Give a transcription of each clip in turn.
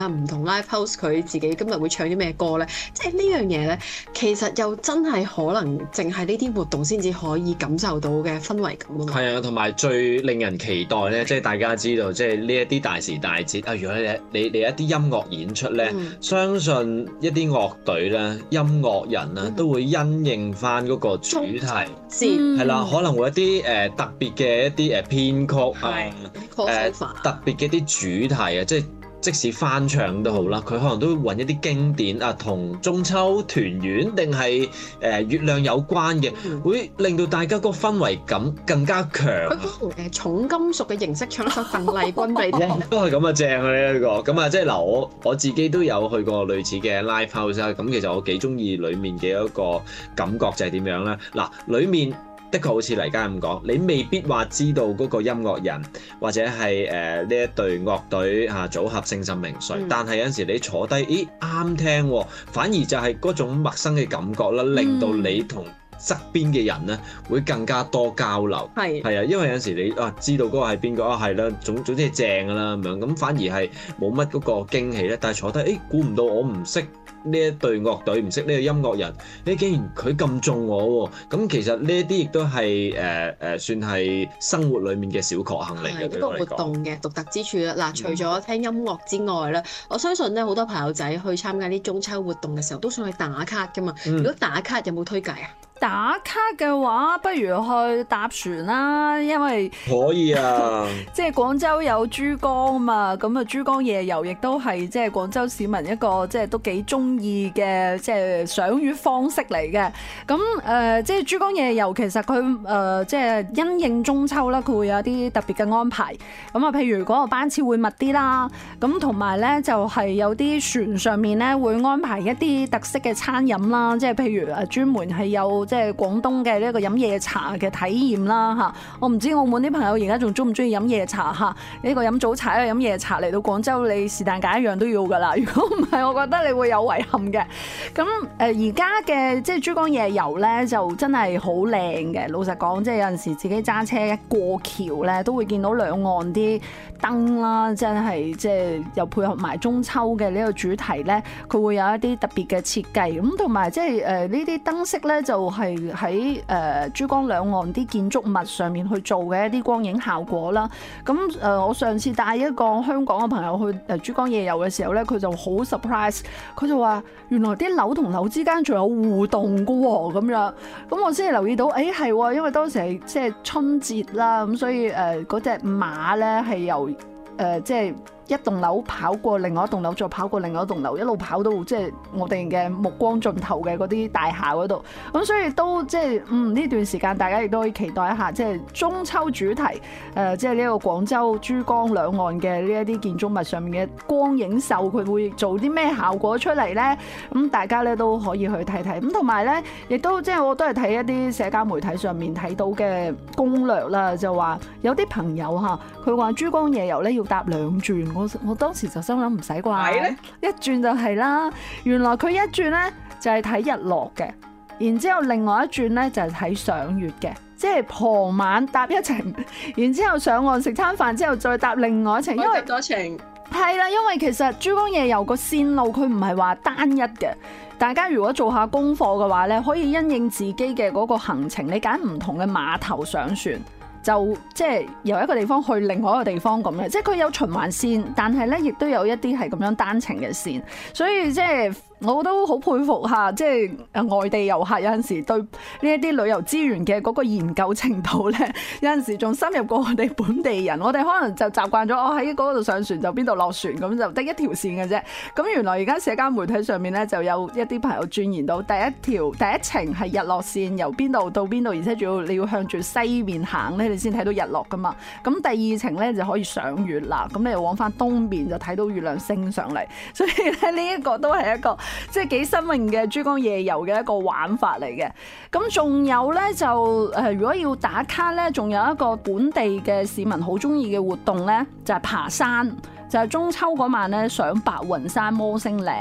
唔同 live house 佢自己今日會唱啲咩歌咧？即係呢樣嘢咧，其實又真係可能淨係呢啲活動先至可以感受到嘅氛圍感啊嘛。 係啊，同埋最令人期待咧，即係大家知道，即係呢一啲大時大節啊，如果你一啲音樂演出咧，相信一啲樂隊咧、音樂人啊，都會因應翻嗰個主題，係啦，可能會一啲特別嘅一啲編曲啊，特別嘅一啲主題啊，即使翻唱都好啦，佢可能都會揾一啲經典啊，同中秋團圓定係月亮有關嘅，會令到大家個氛圍感更加強。 佢可能重金屬嘅形式唱一首鄧麗君俾你聽。 都係咁啊，正啊呢一個。咁啊，即係嗱，我自己都有去過類似嘅 live house 啊。咁其實我幾中意裡面嘅一個感覺就係點樣咧？嗱，裡面的確好似黎嘉咁講，你未必話知道嗰個音樂人或者係呢一隊樂隊組合姓甚名誰，但係有陣時你坐低，咦啱聽喎，反而就係嗰種陌生嘅感覺啦，令到你同側邊嘅人咧會更加多交流。係啊，因為有陣時你知道嗰個係邊個係啦，總之係正㗎啦咁樣，咁反而係冇乜嗰個驚喜咧。但係坐低，估唔到我唔識呢一隊樂隊，唔識呢個音樂人，竟然佢咁中我喎！咁其實呢一啲亦都係算係生活裡面嘅小確幸嚟嘅。 係一個活動嘅獨特之處啦。嗱，除咗聽音樂之外咧，我相信咧好多朋友仔去參加啲中秋活動嘅時候，都想去打卡㗎嘛。如果打卡有冇推介啊？ 打卡嘅話，不如去搭船啦，因為可以啊。 即係廣州有珠江啊嘛，咁啊珠江夜遊亦都係即係廣州市民一個即係都幾中意嘅即係賞月方式嚟嘅。咁即係珠江夜遊其實佢即係因應中秋啦，佢會有啲特別嘅安排。咁啊，譬如嗰個班次會密啲啦，咁同埋咧就係有啲船上面咧會安排一啲特色嘅餐飲啦，即係譬如專門係有即係廣東嘅呢一個飲夜茶嘅體驗啦嚇，我唔知澳門啲朋友而家仲中唔中意飲夜茶嚇？呢個飲早茶，一個飲夜茶，嚟到廣州你是但揀一樣都要噶啦。如果唔係，我覺得你會有遺憾嘅。咁而家嘅即係珠江夜遊咧，就真係好靚嘅。老實講，即係有陣時自己揸車一過橋咧，都會見到兩岸啲燈啦，真係即係又配合埋中秋嘅呢個主題咧，佢會有一啲特別嘅設計。咁同埋即係呢啲燈飾咧，就係喺珠江兩岸啲建築物上面去做嘅一啲光影效果啦。咁我上次帶一個香港嘅朋友去珠江夜遊嘅時候咧，佢就好 surprise， 佢就話原來啲樓同樓之間仲有互動㗎喎咁樣。咁我先係留意到，係喎，因為當時係即係春節啦，咁所以嗰隻馬咧係由即係一棟樓跑過另外一棟樓，再跑過另外一棟樓，一路跑到即係我哋嘅目光盡頭嘅嗰啲大廈嗰度。咁所以都即係呢段時間，大家亦都可以期待一下，即係中秋主題即係呢個廣州珠江兩岸嘅呢一啲建築物上面嘅光影秀，佢會做啲咩效果出嚟咧？咁大家咧都可以去睇睇。咁同埋咧，亦都即係我都係睇一啲社交媒體上面睇到嘅攻略啦，就話有啲朋友嚇，佢話珠江夜遊咧要搭2轉。我當時就心諗唔使啩，一轉就係啦。原來佢一轉咧就係睇日落嘅，然之後另外一轉咧就係睇賞月嘅，即係傍晚搭一程，然之後上岸食餐飯之後再搭另外一程，因為嗰程係啦，因為其實珠江夜遊個線路佢唔係話單一嘅。大家如果做下功課嘅話咧，可以因應自己嘅嗰個行程，你揀唔同嘅碼頭上船。就即係由一個地方去另外一個地方咁嘅，即係佢有循環線，但係咧亦都有一啲係咁樣單程嘅線，所以即係我都好佩服下，即係外地遊客有陣時對呢一啲旅遊資源嘅嗰個研究程度咧，有陣時仲深入過我哋本地人。我哋可能就習慣咗，我喺嗰度上船就邊度落船，咁就得一條線嘅啫。咁原來而家社交媒體上面咧就有一啲朋友鑽研到第一程係日落線，由邊度到邊度，而且仲要你要向住西面行咧，你先睇到日落噶嘛。咁第二程咧就可以賞月啦，咁你又往翻東邊就睇到月亮升上嚟。所以咧呢一個都係一個即係幾新穎嘅珠江夜遊嘅一個玩法嚟嘅。咁仲有咧就如果要打卡咧，仲有一個本地嘅市民好中意嘅活動咧，就係爬山，就係中秋嗰晚咧上白雲山摩星嶺。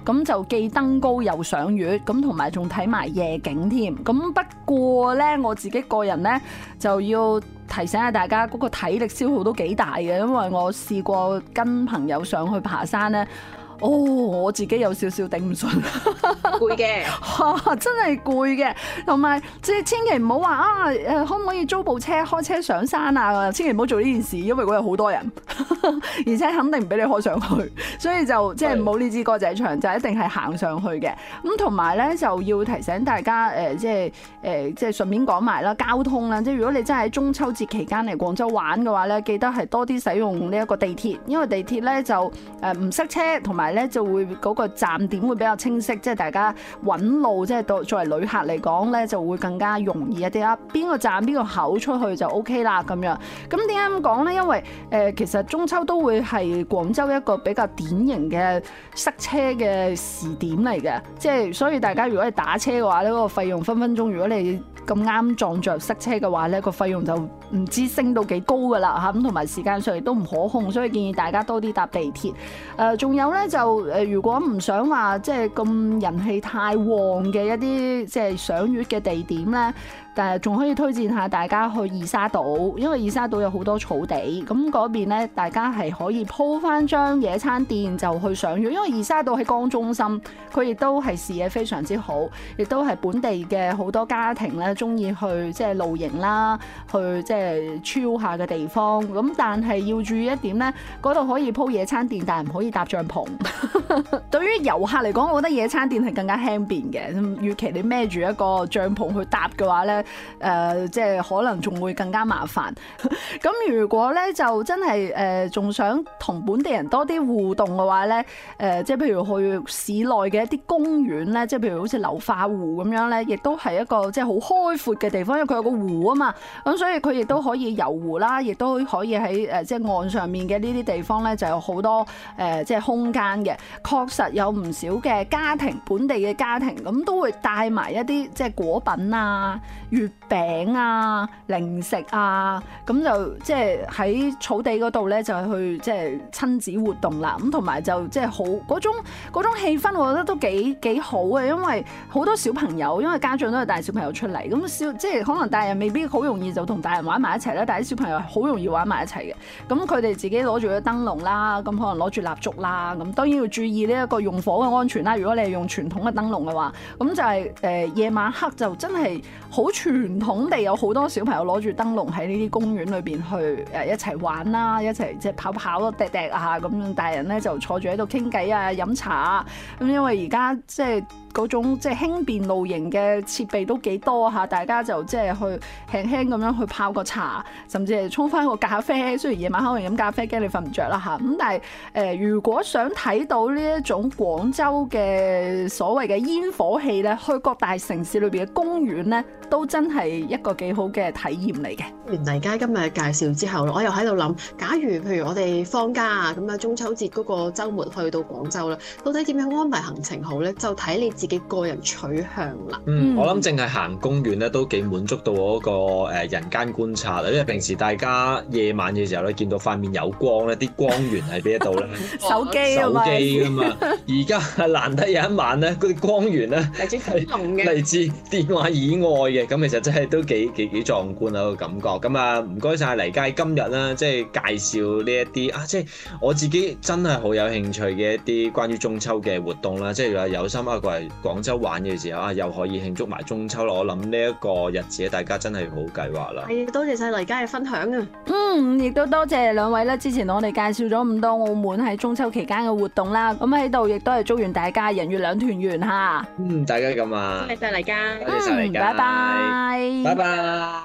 咁就既登高又賞月，咁同埋仲睇埋夜景添。咁不過呢，我自己個人呢，就要提醒下大家，嗰個體力消耗都幾大嘅，因為我試過跟朋友上去爬山呢。我自己有少少頂唔順， 攰嘅， 真係攰嘅，同埋即係千祈唔好話可唔可以租部車開車上山啊？千祈唔好做呢件事，因為嗰日好多人，而且肯定唔俾你開上去，所以就即係唔好呢支歌仔唱，就一定係行上去嘅。咁同埋咧就要提醒大家即係順便講埋啦，交通啦，即係如果你真係喺中秋節期間嚟廣州玩嘅話咧，記得係多啲使用呢一個地鐵，因為地鐵咧就唔塞車，同埋咧就會嗰個站點會比較清晰，即係大家揾路，即係作為旅客嚟講咧就會更加容易一啲啦。邊個站邊個口出去就 OK 啦咁樣。咁點解咁講咧？因為其實中秋都會係廣州一個比較典型嘅塞車嘅時點嚟嘅，即係所以大家如果係打車嘅話咧，嗰個費用分分鐘，如果你咁啱撞着塞車嘅話咧，個費用就唔知升到幾高噶啦嚇，咁同埋時間上亦都唔可控，所以建議大家多啲搭地鐵。仲有咧就如果唔想話即係咁人氣太旺嘅一啲即係賞月嘅地點咧，但係仲可以推薦下大家去二沙島，因為二沙島有好多草地，咁嗰邊咧大家係可以鋪翻張野餐墊就去賞月，因為二沙島喺江中心，佢亦都係視野非常之好，亦都係本地嘅好多家庭咧中意去即係露營啦，去即係 chill 下嘅地方。咁但係要注意一點咧，嗰度可以鋪野餐墊，但係唔可以搭帳篷。對於遊客嚟講，我覺得野餐墊係更加輕便嘅。與其你孭住一個帳篷去搭嘅話咧，即係可能仲會更加麻煩。咁如果咧就真係仲想同本地人多啲互動嘅話咧，即係譬如去市內嘅一啲公園咧，即係譬如好似流花湖咁樣咧，亦都係一個即係好開闊嘅地方，因為佢有個湖啊嘛，咁所以佢亦都可以遊湖啦，亦都可以喺即係岸上面嘅呢啲地方咧，就有好多即係空間嘅。確實有唔少嘅家庭，本地嘅家庭咁都會帶埋一啲即係果品啊、月餅啊、零食啊，咁就即係喺草地嗰度咧就去即係親子活動啦。咁同埋就即係好嗰種氣氛，我覺得都幾好嘅，因為好多小朋友，因為家長都係帶小朋友出嚟，咁即係可能大人未必好容易就同大人玩埋一齊啦，但係啲小朋友好容易玩埋一齊嘅。咁佢哋自己攞住個燈籠啦，咁可能攞住蠟燭啦，咁當然要注意呢一個用火嘅安全啦。如果你係用傳統嘅燈籠嘅話，咁就係夜晚黑就真係好傳統地有好多小朋友攞住燈籠喺呢啲公園裏邊去一齊玩啦，一齊即係跑咯、趯趯啊咁樣，大人咧就坐住喺度傾偈啊、飲茶啊。咁因為而家即係嗰種即係輕便露營嘅設備都幾多嚇，大家就即係去輕輕咁樣去泡個茶，甚至係沖翻個咖啡。雖然夜晚可能飲咖啡驚你瞓唔着啦嚇，咁但係如果想睇到呢一種廣州嘅所謂嘅煙火氣咧，去各大城市裏邊嘅公園咧，都真係一個幾好嘅體驗嚟嘅。 袁黎佳今日介紹之後，我又喺度諗，假如譬如我哋放假啊，咁啊中秋節嗰個週末去到廣州啦，到底點樣安排行程好咧？就睇你自己個人取向啦。 我諗淨係行公園咧都幾滿足到嗰個人間觀察啦，因為平時大家夜晚嘅時候咧見到塊面有光咧，啲光源喺邊一度咧？ 手機㗎嘛。而家難得有一晚咧，嗰啲光源咧係嚟自電話以外嘅，咁其實真係都幾壯觀啊個感覺。咁啊，唔該晒黎佳今日啦，即係介紹呢一啲啊，即係我自己真係好有興趣嘅一啲關於中秋嘅活動啦。即係話有心過嚟廣州玩嘅時候啊，又可以慶祝埋中秋啦。我諗呢一個日子大家真係好計劃啦。 係，多謝晒黎佳嘅分享啊！ 亦都多謝兩位咧，之前我哋介紹咗咁多澳門喺中秋期間嘅活動啦。咁喺度亦都係祝願大家人月兩團圓嚇。 大家咁啊！ 多謝黎佳， 多謝晒黎佳， 拜拜， 拜拜。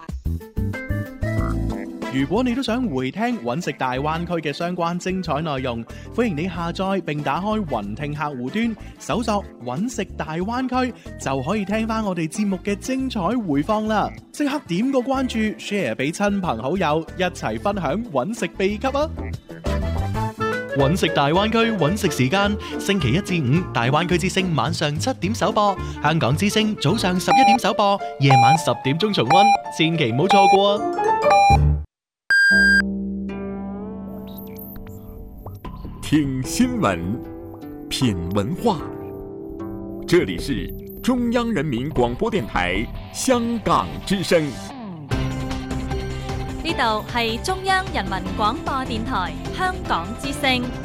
如果你都想回聽揾食大灣區嘅相關精彩內容，歡迎你下載並打開雲聽客戶端，搜索揾食大灣區，就可以聽翻我哋節目嘅精彩回放啦！即刻點個關注 ，share 俾親朋好友，一齊分享揾食秘笈啊！揾食大灣區揾食時間，星期一至五大灣區之聲晚上7點首播，香港之聲早上11點首播，夜晚10點鐘重溫，千祈唔好錯過啊！ 聽新聞，品文化， 这里是中央人民廣播電台香港之聲。 呢度係中央人民廣播電台香港之聲。